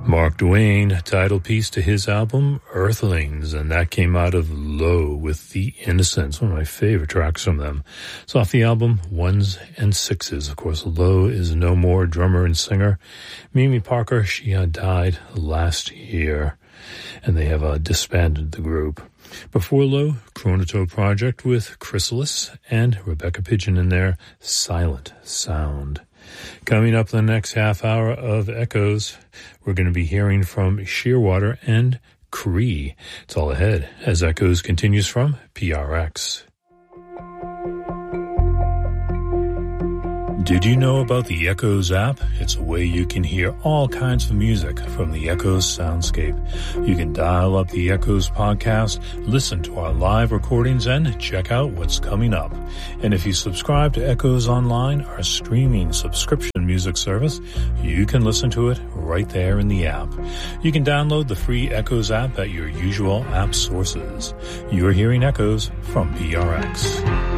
Mark Duane, title piece to his album Earthlings, and that came out of Low with The Innocents, one of my favorite tracks from them. It's off the album Ones and Sixes. Of course, Low is no more, drummer and singer. Mimi Parker, she died last year, and they have disbanded the group. Before Low, Chronotone Project with Chrysalis and Rebecca Pidgeon in there, Silent Sound. Coming up in the next half hour of Echoes, we're going to be hearing from Shearwater and Cree. It's all ahead as Echoes continues from PRX. Did you know about the Echoes app? It's a way you can hear all kinds of music from the Echoes soundscape. You can dial up the Echoes podcast, listen to our live recordings, and check out what's coming up. And if you subscribe to Echoes Online, our streaming subscription music service, you can listen to it right there in the app. You can download the free Echoes app at your usual app sources. You're hearing Echoes from PRX.